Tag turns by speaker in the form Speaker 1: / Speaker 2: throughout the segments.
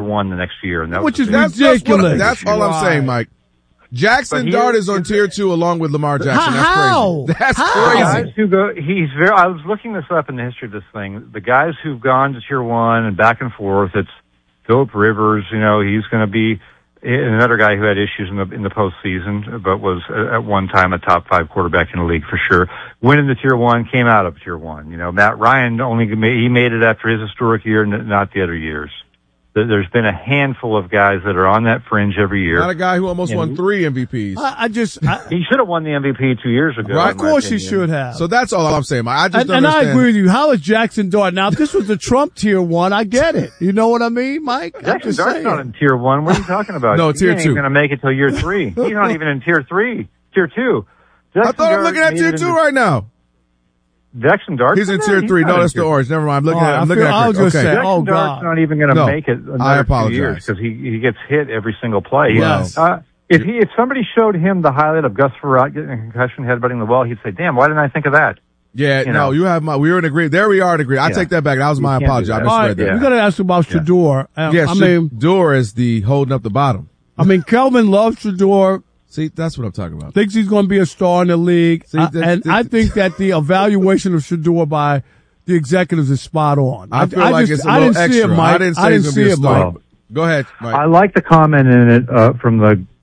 Speaker 1: 1 the next year. And that
Speaker 2: Which
Speaker 1: was
Speaker 2: is
Speaker 3: ridiculous.
Speaker 2: That's all I'm saying, Mike. Jackson Dart is on tier 2 along with Lamar Jackson.
Speaker 3: How?
Speaker 2: That's
Speaker 3: How?
Speaker 2: crazy.
Speaker 1: Guys who go, I was looking this up in the history of this thing. The guys who've gone to tier 1 and back and forth, it's Phillip Rivers, he's going to be another guy who had issues in the postseason, but was at one time a top 5 quarterback in the league for sure. Went into tier 1, came out of tier 1. Matt Ryan he made it after his historic year, not the other years. There's been a handful of guys that are on that fringe every year.
Speaker 2: Not a guy who almost won 3 MVPs.
Speaker 1: He should have won the MVP 2 years ago.
Speaker 2: Right,
Speaker 3: of course he should have.
Speaker 2: So that's all I'm saying. I just don't
Speaker 3: and I
Speaker 2: understand.
Speaker 3: agree with you. How is Jackson Dart? Now, if this was the Trump tier 1, I get it. You know what I mean, Mike?
Speaker 1: Jackson Dart's not in tier 1. What are you talking about?
Speaker 2: No, tier 2.
Speaker 1: He's going to make it till year 3. He's not even in tier 3. Tier 2.
Speaker 2: I thought I'm looking at tier 2 right now.
Speaker 1: Jackson Dart.
Speaker 2: He's in tier 3. No, that's the orange. Never mind. I'm looking at.
Speaker 3: I was going to say,
Speaker 1: Jackson Dart's not even going to make it another 2 years because he gets hit every single play.
Speaker 3: Yes.
Speaker 1: If somebody showed him the highlight of Gus Frerotte getting a concussion, headbutting the wall, he'd say, "Damn, why didn't I think of that?"
Speaker 2: Yeah, you have we were in agreement. There we are in agreement. I take that back. That was my apology. I misread that.
Speaker 3: We got to ask about Shedeur.
Speaker 2: Shedeur is the holding up the bottom.
Speaker 3: Kelvin loves Shedeur.
Speaker 2: See, that's what I'm talking about.
Speaker 3: Thinks he's going to be a star in the league. I think that the evaluation of Shedeur by the executives is spot on.
Speaker 2: I feel like it's a little extra.
Speaker 3: See it, Mike.
Speaker 2: I didn't say he's going to be a star. Go ahead, Mike.
Speaker 1: I like the comment in it from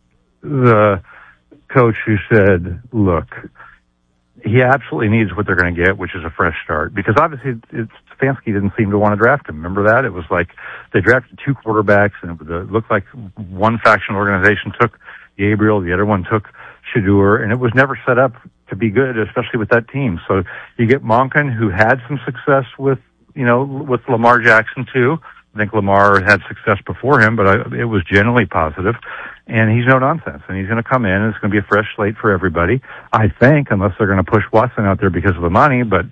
Speaker 1: the coach who said, look, he absolutely needs what they're going to get, which is a fresh start. Because obviously Stefanski didn't seem to want to draft him. Remember that? It was like they drafted 2 quarterbacks, and it looked like one faction organization took Gabriel, the other one took Shedeur, and it was never set up to be good, especially with that team. So you get Monken, who had some success with Lamar Jackson too. I think Lamar had success before him, but it was generally positive. And he's no nonsense, and he's going to come in, and it's going to be a fresh slate for everybody. I think, unless they're going to push Watson out there because of the money, but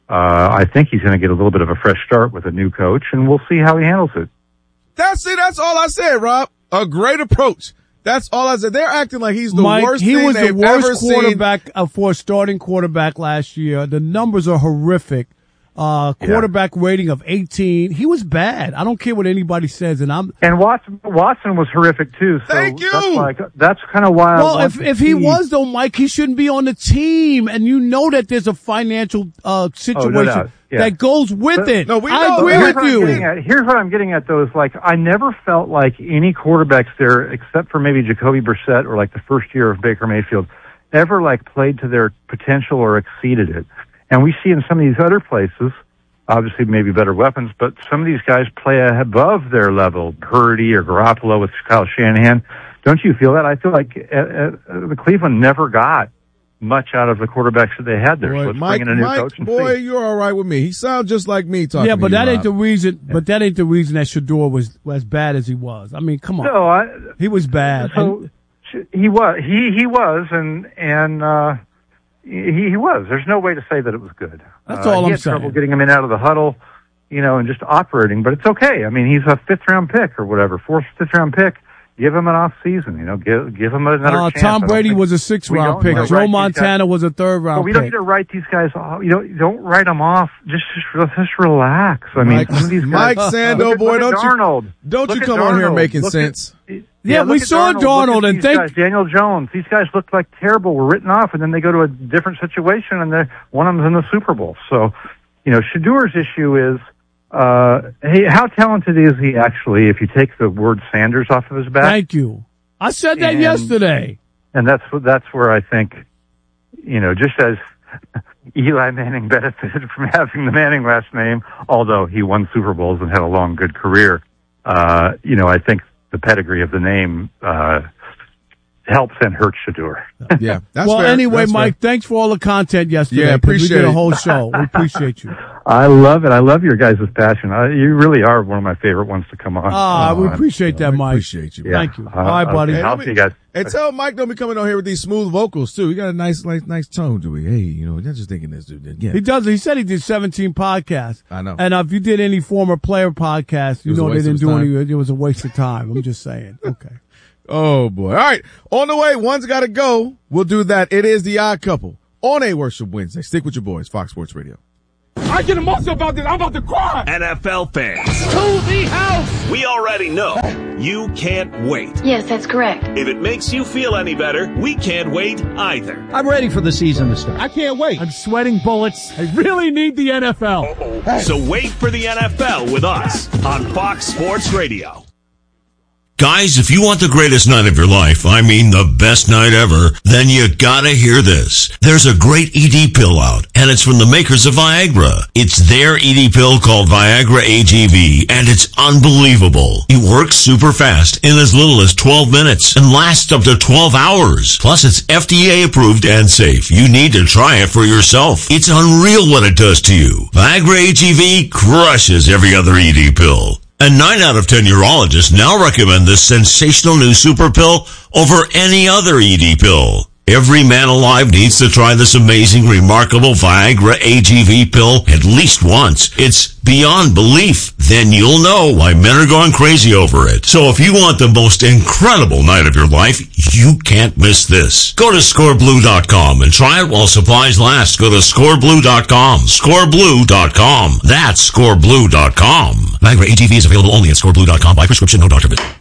Speaker 1: I think he's going to get a little bit of a fresh start with a new coach, and we'll see how he handles it.
Speaker 2: That's all I said, Rob. A great approach. That's all I said. They're acting like he's the worst thing they've ever seen. He was the worst quarterback for a starting quarterback last year. The numbers are horrific. Quarterback rating of 18. He was bad. I don't care what anybody says. And
Speaker 1: Watson was horrific too. So
Speaker 2: Thank you.
Speaker 1: That's kind of why.
Speaker 3: Well, if he was though, Mike, he shouldn't be on the team. And you know that there's a financial situation that goes with it.
Speaker 2: No,
Speaker 3: I agree with you.
Speaker 1: Here's what I'm getting at though: is like I never felt like any quarterbacks there, except for maybe Jacoby Brissett or like the first year of Baker Mayfield, ever like played to their potential or exceeded it. And we see in some of these other places, obviously maybe better weapons, but some of these guys play above their level. Purdy or Garoppolo with Kyle Shanahan. Don't you feel that? I feel like the Cleveland never got much out of the quarterbacks that they had there.
Speaker 2: Boy,
Speaker 1: so let's bring in a new coach and see.
Speaker 2: You're all right with me. He sounds just like me talking.
Speaker 3: Yeah, but
Speaker 2: to
Speaker 3: that
Speaker 2: you,
Speaker 3: ain't the reason. Yeah. But that ain't the reason that Shedeur was as bad as he was. I mean, come on.
Speaker 1: No,
Speaker 3: he was bad.
Speaker 1: So he was. He was, and he was. There's no way to say that it was good.
Speaker 3: That's all I'm saying.
Speaker 1: He had trouble getting him in out of the huddle, and just operating. But it's okay. I mean, he's a 5th-round pick or whatever, 4th, 5th-round pick. Give him an off season. Give him another chance.
Speaker 3: Tom Brady was a 6th-round pick. Joe Montana was a 3rd-round pick.
Speaker 1: We don't need to write these guys off. Don't write them off. Just relax. I mean, some of these guys.
Speaker 2: Mike Sando, boy, don't you come on here making sense.
Speaker 3: Yeah, we saw Darnold and
Speaker 1: Daniel Jones. These guys looked like terrible, were written off, and then they go to a different situation, and one of them's in the Super Bowl. So, Shedeur's issue is, hey, how talented is he actually? If you take the word Sanders off of his back.
Speaker 3: Thank you. I said that yesterday,
Speaker 1: and that's where I think, just as Eli Manning benefited from having the Manning last name, although he won Super Bowls and had a long, good career. I think the pedigree of the name helps and hurts Shedeur.
Speaker 2: Yeah, that's
Speaker 3: well,
Speaker 2: fair.
Speaker 3: anyway,
Speaker 2: that's
Speaker 3: Mike, thanks for all the content yesterday.
Speaker 2: Yeah, appreciate
Speaker 3: we did
Speaker 2: it.
Speaker 3: a whole show. We appreciate you.
Speaker 1: I love it. I love your guys' passion. You really are one of my favorite ones to come on.
Speaker 3: We appreciate that, Mike.
Speaker 2: Appreciate you.
Speaker 3: Yeah. Thank you. All right, buddy.
Speaker 1: I'll see you guys.
Speaker 2: And tell Mike don't be coming on here with these smooth vocals too. He got a nice tone to it. Hey, you're just thinking this dude. Yeah.
Speaker 3: He does. He said he did 17 podcasts.
Speaker 2: I know.
Speaker 3: And if you did any former player podcast, they didn't do any. It was a waste of time. I'm just saying. Okay.
Speaker 2: Oh boy. All right. On the way, one's got to go. We'll do that. It is The Odd Couple on A Worship Wednesday. Stick with your boys, Fox Sports Radio.
Speaker 4: I get emotional about this. I'm about to cry.
Speaker 5: NFL fans.
Speaker 4: To the house.
Speaker 5: We already know you can't wait.
Speaker 6: Yes, that's correct.
Speaker 5: If it makes you feel any better, we can't wait either.
Speaker 7: I'm ready for the season to start.
Speaker 4: I can't wait.
Speaker 2: I'm sweating bullets. I really need the NFL.
Speaker 5: Uh-oh. So wait for the NFL with us on Fox Sports Radio.
Speaker 8: Guys, if you want the greatest night of your life, I mean the best night ever, then you gotta hear this. There's a great ED pill out, and it's from the makers of Viagra. It's their ED pill called Viagra AGV, and it's unbelievable. It works super fast in as little as 12 minutes and lasts up to 12 hours. Plus, it's FDA approved and safe. You need to try it for yourself. It's unreal what it does to you. Viagra AGV crushes every other ED pill. And 9 out of 10 urologists now recommend this sensational new super pill over any other ED pill. Every man alive needs to try this amazing, remarkable Viagra AGV pill at least once. It's beyond belief. Then you'll know why men are going crazy over it. So if you want the most incredible night of your life, you can't miss this. Go to scoreblue.com and try it while supplies last. Go to scoreblue.com. Scoreblue.com. That's scoreblue.com. Viagra AGV is available only at scoreblue.com by prescription, no doctor visit.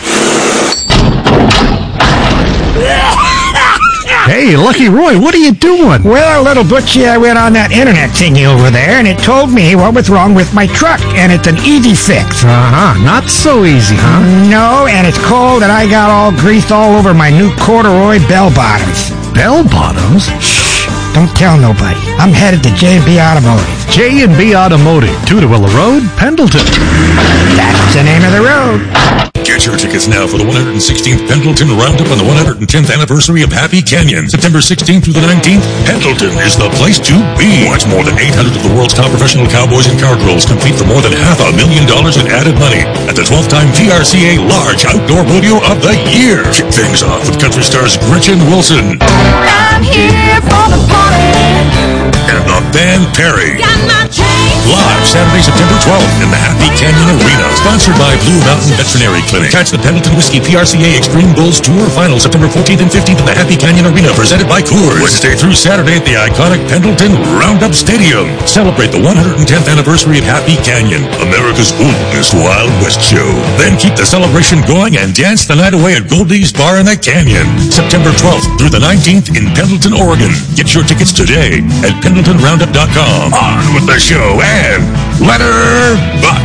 Speaker 9: Hey, Lucky Roy, what are you doing?
Speaker 10: Well, little Butchie, I went on that internet thingy over there, and it told me what was wrong with my truck, and it's an easy fix.
Speaker 9: Not so easy, huh?
Speaker 10: No, and it's cold, and I got all grease all over my new corduroy bell bottoms.
Speaker 9: Bell bottoms?
Speaker 10: Shh, don't tell nobody. I'm headed to J&B Automotive.
Speaker 9: J&B Automotive, Tudorilla Road, Pendleton.
Speaker 10: That's the name of the road.
Speaker 11: Get your tickets now for the 116th Pendleton Roundup on the 110th anniversary of Happy Canyon. September 16th through the 19th, Pendleton is the place to be. Watch more than 800 of the world's top professional cowboys and cowgirls compete for more than $500,000 in added money at the 12th time VRCA Large Outdoor Rodeo of the Year. Kick things off with country stars Gretchen Wilson.
Speaker 12: I'm here for the party.
Speaker 11: And the band Perry.
Speaker 12: Got my chain.
Speaker 11: Live Saturday, September 12th in the Happy Canyon Arena. Sponsored by Blue Mountain Veterinary Clinic. Catch the Pendleton Whiskey PRCA Extreme Bulls Tour Final September 14th and 15th in the Happy Canyon Arena, presented by Coors. Wednesday through Saturday at the iconic Pendleton Roundup Stadium. Celebrate the 110th anniversary of Happy Canyon, America's oldest Wild West show. Then keep the celebration going and dance the night away at Goldie's Bar in the Canyon. September 12th through the 19th in Pendleton, Oregon. Get your tickets today at PendletonRoundup.com. On with the show and let her buck.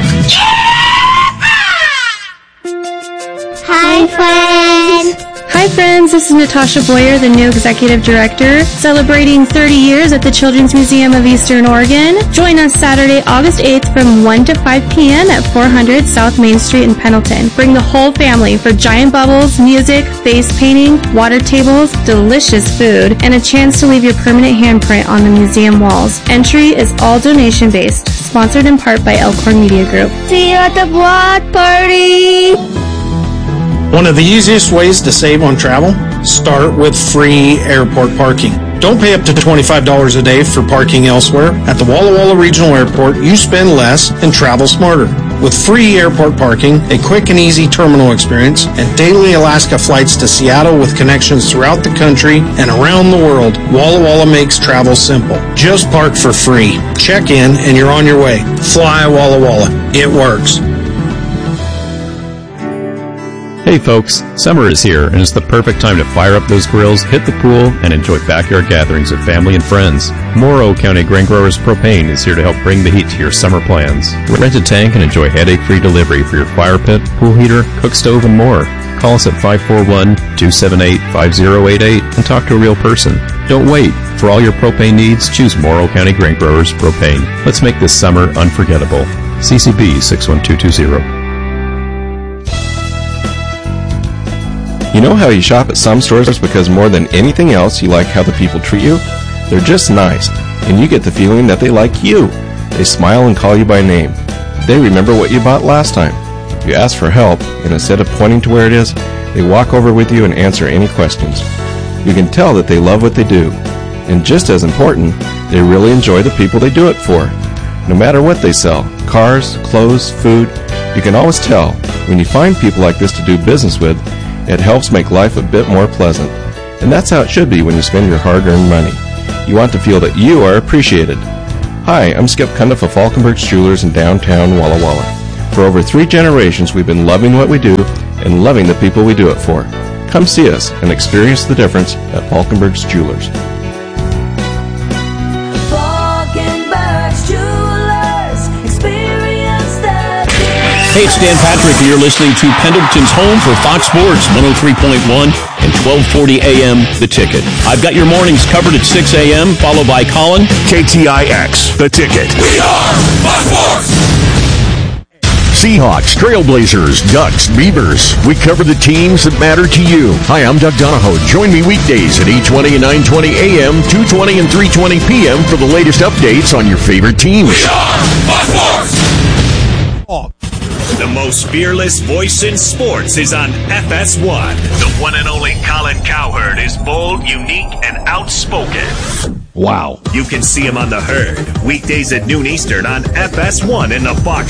Speaker 13: Hi, friends.
Speaker 14: Hi, friends. This is Natasha Boyer, the new Executive Director, celebrating 30 years at the Children's Museum of Eastern Oregon. Join us Saturday, August 8th from 1 to 5 p.m. at 400 South Main Street in Pendleton. Bring the whole family for giant bubbles, music, face painting, water tables, delicious food, and a chance to leave your permanent handprint on the museum walls. Entry is all donation-based, sponsored in part by Elkhorn Media Group.
Speaker 13: See you at the block party.
Speaker 15: One of the easiest ways to save on travel, start with free airport parking. Don't pay up to $25 a day for parking elsewhere. At the Walla Walla Regional Airport, you spend less and travel smarter. With free airport parking, a quick and easy terminal experience, and daily Alaska flights to Seattle with connections throughout the country and around the world, Walla Walla makes travel simple. Just park for free. Check in and you're on your way. Fly Walla Walla. It works.
Speaker 16: Hey folks, summer is here and it's the perfect time to fire up those grills, hit the pool, and enjoy backyard gatherings with family and friends. Morrow County Grain Growers Propane is here to help bring the heat to your summer plans. Rent a tank and enjoy headache-free delivery for your fire pit, pool heater, cook stove, and more. Call us at 541-278-5088 and talk to a real person. Don't wait. For all your propane needs, choose Morrow County Grain Growers Propane. Let's make this summer unforgettable. CCB 61220.
Speaker 17: You know how you shop at some stores because more than anything else you like how the people treat you? They're just nice, and you get the feeling that they like you. They smile and call you by name. They remember what you bought last time. You ask for help, and instead of pointing to where it is, they walk over with you and answer any questions. You can tell that they love what they do. And just as important, they really enjoy the people they do it for. No matter what they sell, cars, clothes, food, you can always tell. When you find people like this to do business with, it helps make life a bit more pleasant. And that's how it should be when you spend your hard-earned money. You want to feel that you are appreciated. Hi, I'm Skip Cundiff of Falkenberg's Jewelers in downtown Walla Walla. For over 3 generations, we've been loving what we do and loving the people we do it for. Come see us and experience the difference at Falkenberg's Jewelers.
Speaker 12: Falkenberg's Jewelers, experience the difference.
Speaker 5: Hey, it's Dan Patrick, and you're listening to Pendleton's Home for Fox Sports 103.1 and 1240 AM, The Ticket. I've got your mornings covered at 6 a.m., followed by Colin.
Speaker 8: KTIX, The Ticket.
Speaker 11: We are Fox Sports!
Speaker 8: Seahawks, Trailblazers, Ducks, Beavers. We cover the teams that matter to you. Hi, I'm Doug Donahoe. Join me weekdays at 8:20 and 9:20 a.m., 2:20 and 3:20 p.m. for the latest updates on your favorite teams.
Speaker 11: We are Fox Sports!
Speaker 5: The most fearless voice in sports is on FS1. The one and only Colin Cowherd is bold, unique, and outspoken.
Speaker 8: Wow.
Speaker 5: You can see him on The Herd, weekdays at noon Eastern on FS1 and the Fox